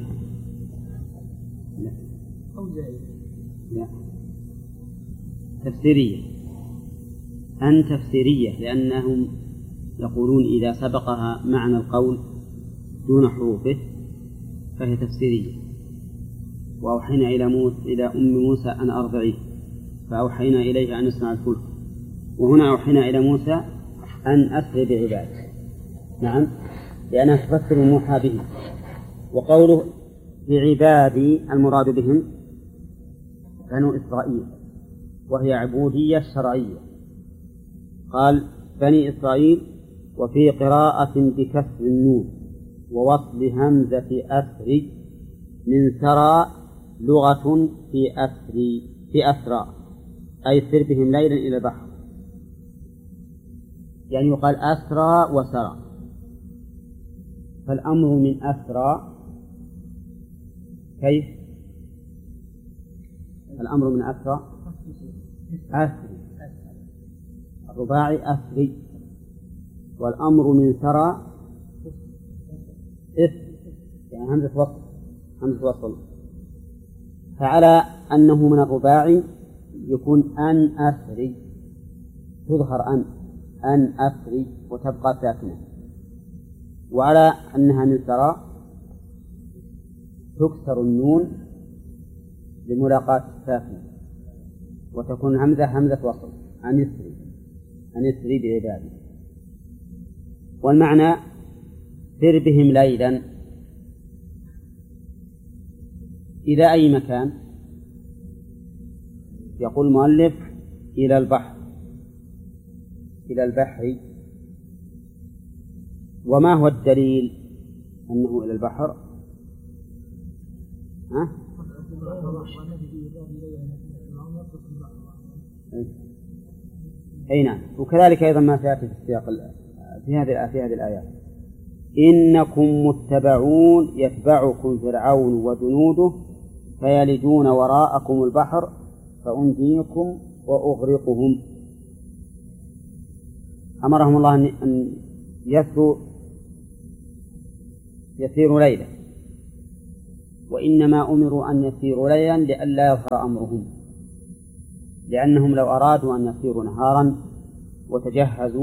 لا تفسيرية. أن تفسيرية، لأنهم يقولون إذا سبقها معنى القول دون حروفه فهي تفسيرية. وأوحينا إلى أم موسى أن أرضعيه فأوحينا إليه أن يصنع الفلك. وهنا أوحينا إلى موسى أن أسر بعباده. نعم، لأنها تفسر الموحى به. وقوله بعبادي المراد بهم بنو إسرائيل، وهي عبودية شرعية. قال بني إسرائيل، وفي قراءة بكسر النون ووصل همزة أسر من سرى لغة في أسرى، أي سر بهم ليلا إلى البحر، يعني يقال أسرى وسرى. فالأمر من أسرى كيف؟ الأمر من أسرى أسري، الرباعي أسري، والأمر من سرى يعني همزة وصل. فعلى أنه من الرباعي يكون أن أسري، تظهر أن أسري وتبقى ساكنة. وعلى أنها من سرى تكسر النون لملاقاة الساكنة وتكون همزة وصل، أن يسري بعباده. والمعنى سر بهم ليلا إلى أي مكان؟ يقول المؤلف إلى البحر. وما هو الدليل أنه إلى البحر؟ أي نعم. وكذلك أيضا ما سيأتي في السياق في هذه الآيات: إنكم متبعون يتبعكم فرعون وجنوده فيلجون وراءكم البحر فأنجيكم وأغرقهم. أمرهم الله أن يسيروا ليلة وإنما أمروا أن يسيروا ليلا لئلا يظهر أمرهم، لأنهم لو أرادوا أن يسيروا نهارا وتجهزوا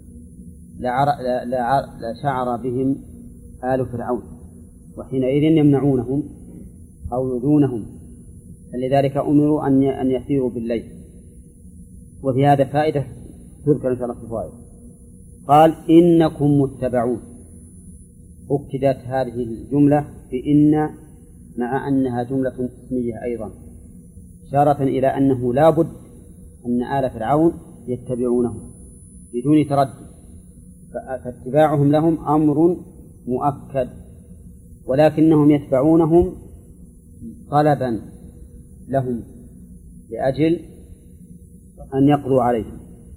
لشعر بهم آل فرعون، وحينئذ يمنعونهم أو يؤذونهم، فلذلك أمروا أن يسيروا بالليل. وفي هذا فائدة تذكر إن شاء الله في الفوائد. قال إنكم متبعون، أكدت هذه الجملة بإن مع أنها جملة اسمية أيضا، إشارة إلى أنه لا بد أن آل فرعون يتبعونه بدون تردد، فاتباعهم لهم أمر مؤكد، ولكنهم يتبعونهم طلبا لهم لأجل أن يقضوا عليهم.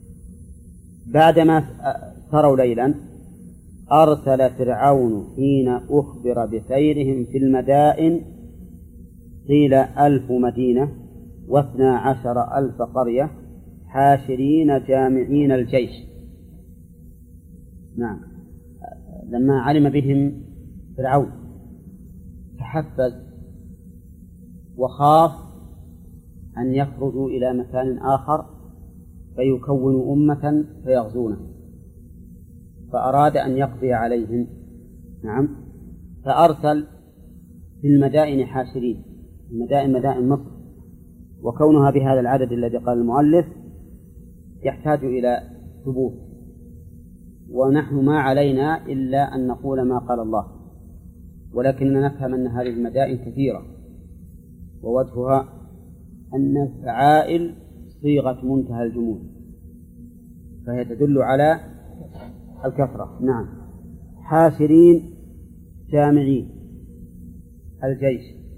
بعدما سروا ليلا أرسل فرعون حين أخبر بسيرهم في المدائن قيل 1000 مدينة و12,000 قرية حاشرين جامعين الجيش. نعم، لما علم بهم فرعون تحفز وخاف أن يخرجوا إلى مكان آخر فيكونوا أمة فيغزونه، فأراد أن يقضي عليهم. نعم، فأرسل في المدائن حاشرين، المدائن مدائن مصر، وكونها بهذا العدد الذي قال المؤلف يحتاج إلى ثبوت، ونحن ما علينا إلا أن نقول ما قال الله، ولكننا نفهم أن هذه المدائن كثيرة، ووجهها أن الفعائل صيغة منتهى الجمود، فهي تدل على الكثرة. نعم، حاشرين جامعين الجيش،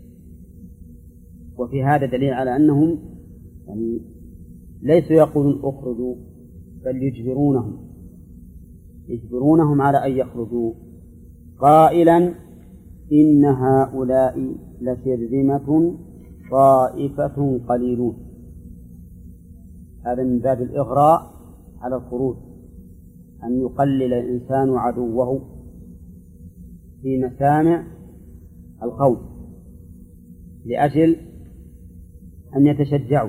وفي هذا دليل على أنهم يعني ليسوا يقولون اخرجوا، بل يجبرونهم على أن يخرجوا، قائلا إن هؤلاء لشرذمة طائفة قليلون. هذا من باب الإغراء على الخروج، أن يقلل الإنسان عدوه في مسامع القوم لأجل أن يتشجعوا،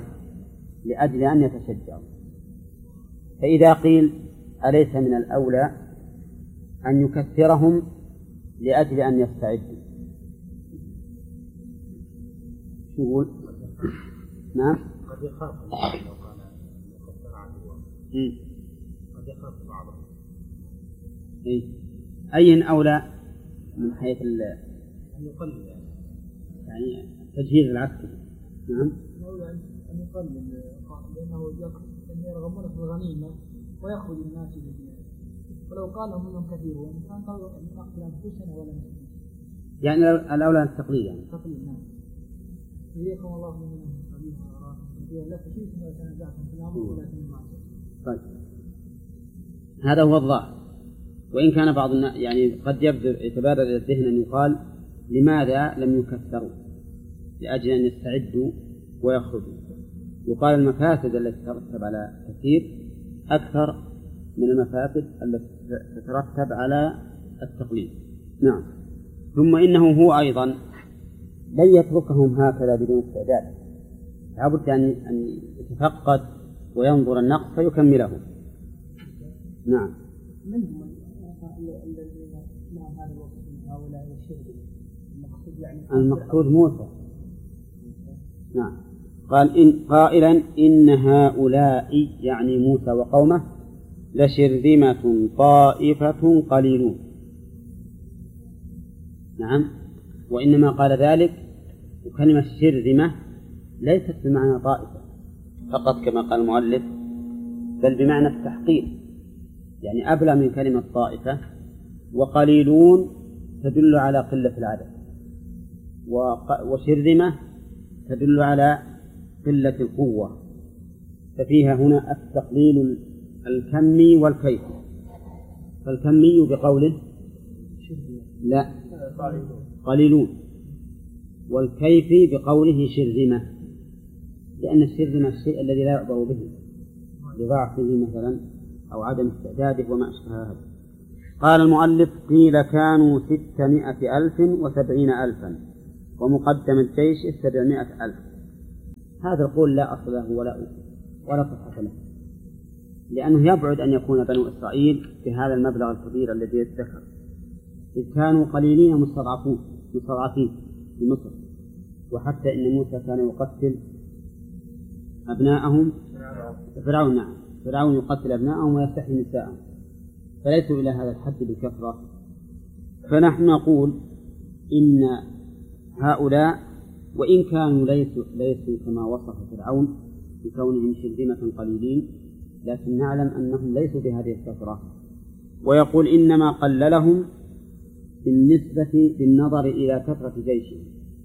فإذا قيل أليس من الأولى أن يكثرهم لأجل أن يستعدوا؟ يقول نعم،
قد يخاف لو قال يكثر عدوه، قد يخاف بعضهم.
أي أولى من حيث
أن يقلل
يعني التجهيز العسكري؟ نعم،
الأولى أن يقلل، لأنه يرغبون في الغنيمة ويخرج الناس بالدين، ولو قال منهم كثيرون كان قالوا أن نقتل أنفسنا ولا نسلم،
يعني الأولى التقليد، يعني
تقليد. نعم، إليكم الله من قليل وأراكم لا تشركوا ولا تنازعتم في الأمر ولكن المعصية.
طيب، هذا هو الظاهر، وإن كان بعض الناس يعني قد يتبادر إلى الذهن أن يقال لماذا لم يكثروا لأجل أن يستعدوا ويخرجوا؟ يقال المفاسد التي تترتب على التكثير أكثر من المفاسد التي تترتب على التقليد. نعم، ثم إنه هو أيضا لن يتركهم هكذا بدون استعداد، لابد أن يتفقد وينظر النقص فيكمله. نعم،
من هم الذين لهم هذا الوصف من هؤلاء الشرك؟
المقصود موسى. نعم، قائلا إن هؤلاء يعني موسى وقومه لشرذمة طائفة قليلون. نعم، وإنما قال ذلك، وكلمة شرذمة ليست بمعنى طائفة فقط كما قال المؤلف، بل بمعنى التحقير، يعني أبلغ من كلمة طائفة. وقليلون تدل على قلة العدد، وشرذمة تدل على قلة القوة، ففيها هنا التقليل الكمي والكيفي. فالكمي بقوله لا قليلون، والكيفي بقوله شرذمة، لأن الشرذمة الشيء الذي لا يعبر به لضعفه مثلا أو عدم استعداده وما أشبه هذا. قال المؤلف قيل كانوا 670,000 ومقدم الجيش 700,000. هذا القول لا أصل له ولا صحة له، لأنه يبعد أن يكون بنو إسرائيل بهذا المبلغ الكبير الذي ذكر، إذ كانوا قليلين مستضعفين في مصر، وحتى إن موسى كان يقتل أبناءهم. فرعون يقتل أبناءهم ويستحيي نساءهم، فليسوا إلى هذا الحد بالكثرة. فنحن نقول إن هؤلاء وإن كانوا ليسوا كما وصف فرعون بكونهم شرذمة قليلين، لكن نعلم أنهم ليسوا بهذه الكثرة. ويقول إنما قللهم بالنظر إلى كثرة جيشهم،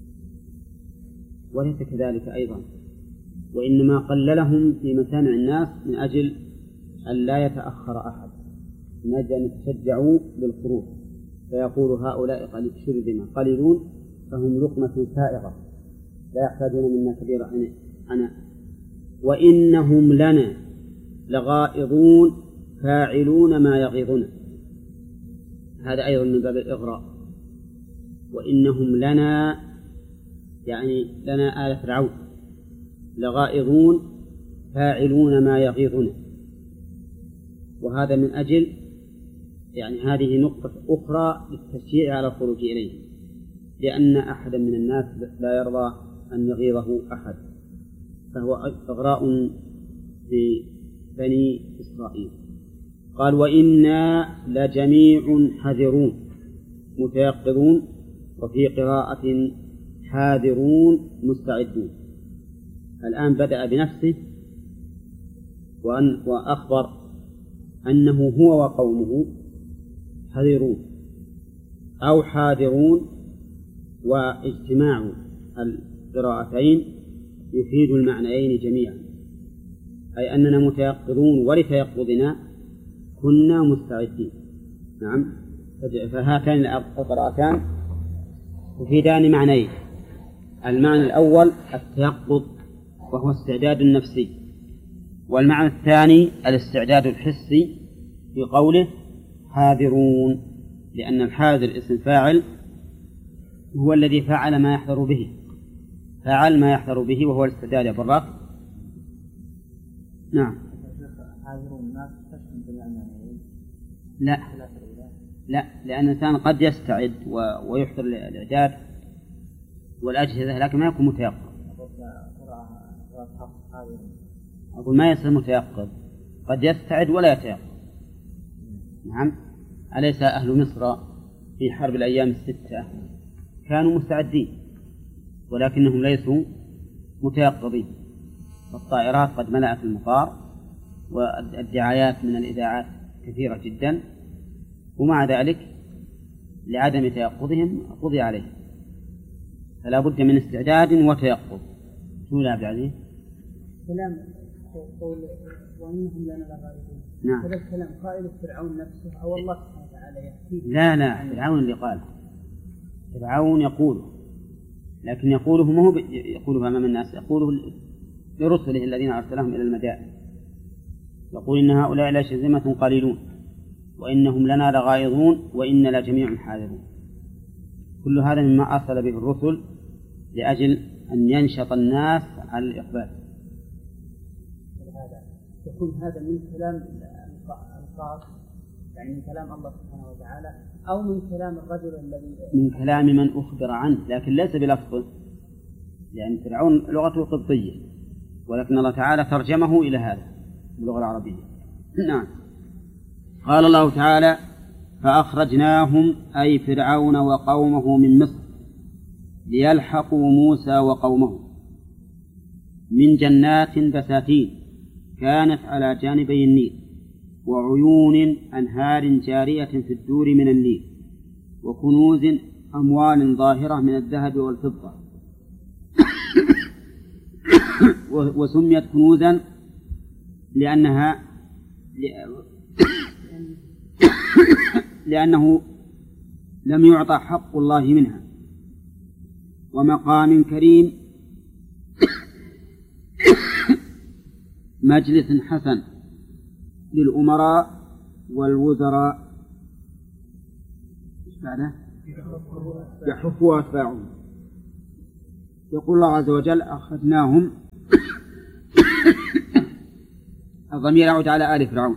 وليس كذلك أيضا، وإنما قللهم في مسامع الناس من أجل أن لا يتأخر أحد، من أجل أن يتشجعوا بالخروج، فيقول هؤلاء شرذمة قليلون فهم لقمة سائغة لا يحتاجون منا كبير عناء، وإنهم لنا لغائظون فاعلون ما يغيظنا. هذا أيضا من باب الإغراء. وإنهم لنا يعني لنا آل فرعون لغائظون فاعلون ما يغيظنا، وهذا من أجل يعني هذه نقطة أخرى للتشجيع على الخروج إليه، لأن أحدا من الناس لا يرضى أن يغيظه أحد، فهو إغراء ببني إسرائيل. قال وإنا لجميع حذرون متيقظون، وفي قراءة حاذرون مستعدون. الآن بدأ بنفسه وأخبر أنه هو وقومه حذرون أو حاذرون، واجتماع القراءتين يفيد المعنيين جميعا، أي أننا متيقظون ولتيقظنا كنا مستعدين. نعم، فهاتان القراءتان تفيدان معنيين. المعنى الأول التيقظ وهو استعداد النفسي، والمعنى الثاني الاستعداد الحسي في قوله حاذرون، لأن الحاذر اسم فاعل هو الذي فعل ما يحذر به، فعل ما يحذر به وهو الاستعداد. يا براك. نعم. لا، لأن الإنسان قد يستعد ويحضر الإعداد والأجهزة لكن ما يكون متيقظ. أقول ما يصير متيقظ، قد يستعد ولا يتيقظ. نعم. أليس أهل مصر في حرب الأيام الستة كانوا مستعدين ولكنهم ليسوا متيقظين؟ والطائرات قد ملأت المطار، والدعايات من الإذاعات كثيرة جدا، ومع ذلك لعدم تيقظهم قضي عليهم. فلا بد من استعداد وتيقظ. شو يا عبد العزيز؟
كلام قول وإنهم لنا لغائبون.
نعم.
هذا الكلام قائل فرعون نفسه أو الله سبحانه وتعالى يحكي؟
لا، فرعون اللي قال. فرعون يقوله، لكن يقوله ما هو يقوله أمام الناس، يقوله لرسله الذين أرسلهم إلى المدائن، يقول إن هؤلاء لشرذمة قليلون وإنهم لنا لغائظون وإن لجميع حاذرون. كل هذا مما أرسل به الرسل لأجل أن ينشط الناس على الإقبال.
يكون هذا من كلام الخاص، يعني من كلام الله سبحانه وتعالى، أو من كلام الرجل الذي
من كلام من أخبر عنه، لكن ليس بلفظه، لأن فرعون لغته قبطية، ولكن الله تعالى ترجمه إلى هذا باللغة العربية. نعم. قال الله تعالى فأخرجناهم أي فرعون وقومه من مصر ليلحقوا موسى وقومه من جنات بساتين كانت على جانبي النيل وعيون أنهار جارية في الدور من النيل وكنوز أموال ظاهرة من الذهب والفضة وسميت كنوزا لأنه لم يعطى حق الله منها، ومقام كريم مجلس حسن للأمراء والوزراء يحفوا أتباعهم. يقول الله عز وجل أخذناهم الضمير يعود على آل فرعون.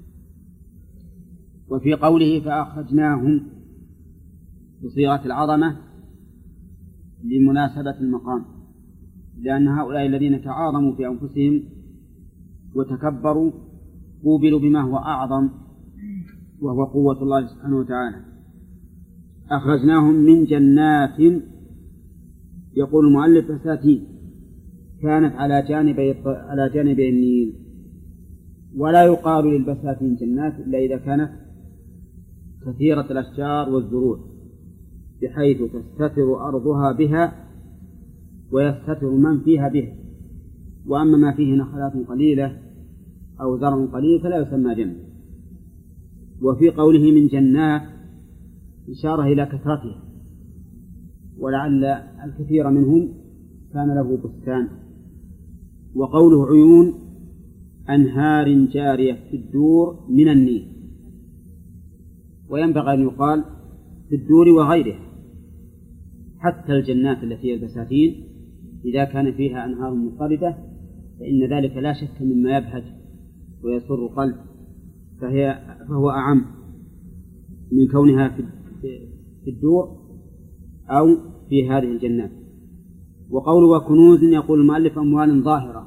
وفي قوله فأخرجناهم بصيغة العظمة لمناسبة المقام، لأن هؤلاء الذين تعاظموا في أنفسهم وتكبروا قوبلوا بما هو أعظم وهو قوة الله سبحانه وتعالى. أخرجناهم من جنات، يقول المؤلف بساتين كانت على جانبي النيل، ولا يقال للبساتين جنات إلا إذا كانت كثيرة الأشجار والزروع بحيث تستتر أرضها بها ويستتر من فيها بها. وأما ما فيه نخلات قليلة أو زرع قليل فلا يسمى جنة. وفي قوله من جنات إشارة إلى كثرتها، ولعل الكثير منهم كان له بستان. وقوله عيون أنهار جارية في الدور من النيل، وينبغي أن يقال في الدور وغيرها، حتى الجنات التي هي البساتين إذا كان فيها أنهار مضطردة فإن ذلك لا شك مما يبهج ويسر القلب، فهو أعم من كونها في الدور أو في هذه الجنات. وقوله وكنوز، يقول المؤلف أموال ظاهرة،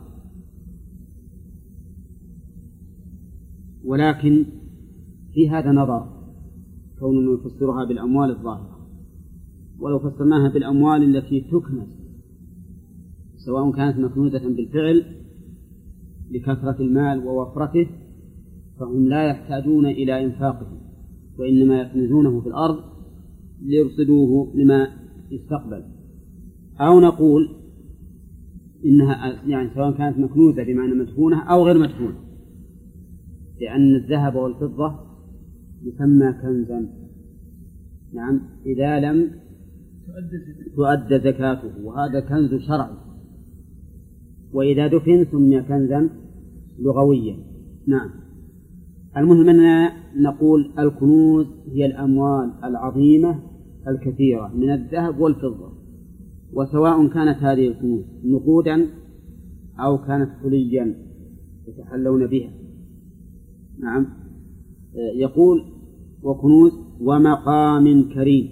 ولكن في هذا نظر كوننا نفسرها بالأموال الظاهرة، ولو فسرناها بالأموال التي تكنز سواء كانت مكنوزة بالفعل لكثرة المال ووفرته فهم لا يحتاجون إلى إنفاقه، وإنما يكنزونه في الأرض ليرصدوه لما يستقبل. أو نقول إنها يعني سواء كانت مكنوزة بمعنى مدفونة أو غير مدفونة، لأن الذهب والفضة يسمى كنزا، نعم، إذا لم تؤد زكاته، وهذا كنز شرعي، وإذا دفن سمي كنزا لغويا. نعم. المهم أننا نقول الكنوز هي الأموال العظيمة الكثيرة من الذهب والفضة، وسواء كانت هذه الكنوز نقودا أو كانت حليا يتحلون بها. نعم. يقول وكنوز ومقام كريم.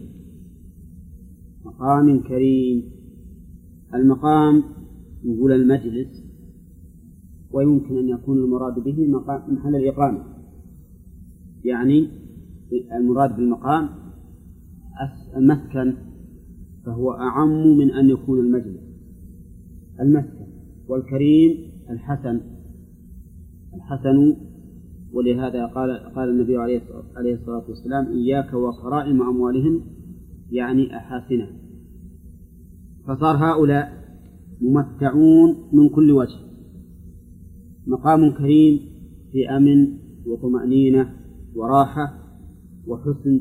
مقام كريم، المقام يقول المجلس، ويمكن أن يكون المراد به محل الإقامة، يعني المراد بالمقام المسكن، فهو أعم من أن يكون المجلس المسكن. والكريم الحسن، ولهذا قال النبي عليه الصلاة والسلام إياك وكرائم أموالهم، يعني أحاسنها. فصار هؤلاء ممتعون من كل وجه، مقام كريم في أمن وطمأنينة وراحة وحسن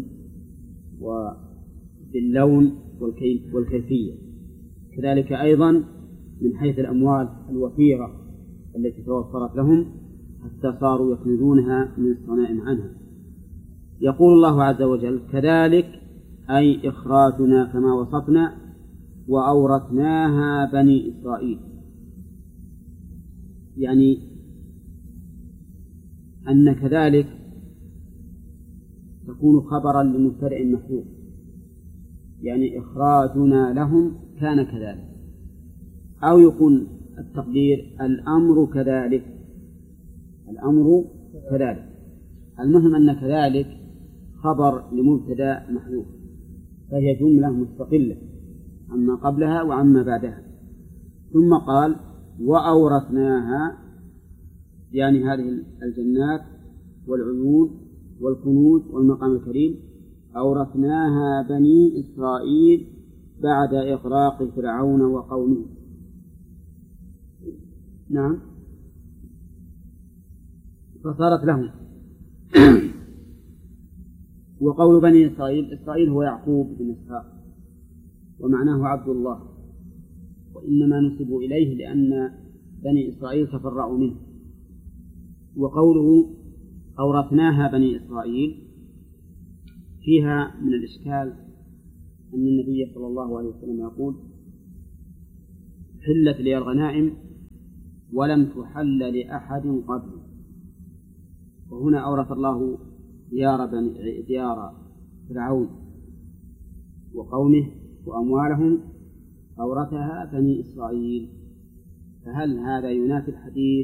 وباللون والكيفية، كذلك أيضا من حيث الأموال الوفيرة التي توفرت لهم حتى صاروا يكنزونها من الصنائع عنها. يقول الله عز وجل كذلك أي إخراجنا كما وصفنا وأورثناها بني إسرائيل، يعني أن كذلك تكون خبرا لمبتدأ محذوف، يعني إخراجنا لهم كان كذلك، أو يكون التقدير الأمر كذلك. المهم أن كذلك خبر لمبتدأ محذوف، فهي جملة مستقلة عما قبلها وعما بعدها. ثم قال وأورثناها، يعني هذه الجنات والعيون والكنوز والمقام الكريم أورثناها بني إسرائيل بعد إغراق فرعون وقومه. نعم، فصارت لهم. وقول بني إسرائيل هو يعقوب بن إسحاق، ومعناه عبد الله، وإنما نسبوا إليه لأن بني إسرائيل تفرعوا منه. وقوله أورثناها بني إسرائيل فيها من الإشكال أن النبي صلى الله عليه وسلم يقول حلت لي الغنائم ولم تحل لأحد قبل. وهنا أورث الله ديار فرعون وقومه وأموالهم أورثها بني إسرائيل. فهل هذا ينافي الحديث